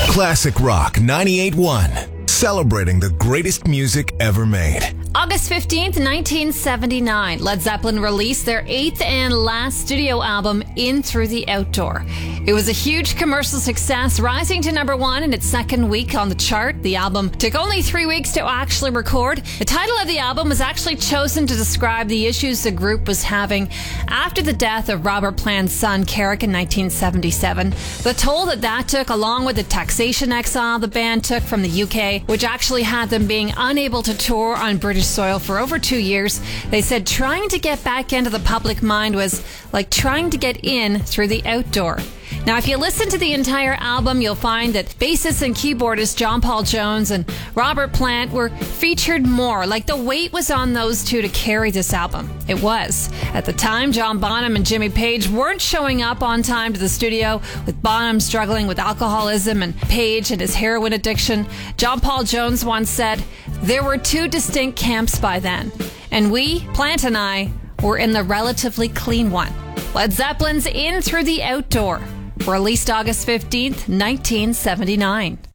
Classic Rock 98.1. Celebrating the greatest music ever made. August 15th, 1979, Led Zeppelin released their 8th and last studio album, In Through the Outdoor. It was a huge commercial success, rising to number 1 in its second week on the chart. The album took only 3 weeks to actually record. The title of the album was actually chosen to describe the issues the group was having after the death of Robert Plant's son, Carrick, in 1977. The toll that took, along with the taxation exile the band took from the UK, which actually had them being unable to tour on British soil for over 2 years. They said trying to get back into the public mind was like trying to get in through the outdoor. Now, if you listen to the entire album, you'll find that bassist and keyboardist John Paul Jones and Robert Plant were featured more. Like the weight was on those two to carry this album. It was. At the time, John Bonham and Jimmy Page weren't showing up on time to the studio, with Bonham struggling with alcoholism and Page and his heroin addiction. John Paul Jones once said, "There were two distinct camps by then, and we, Plant and I, were in the relatively clean one." Led Zeppelin's In Through the Outdoor, released August 15th, 1979.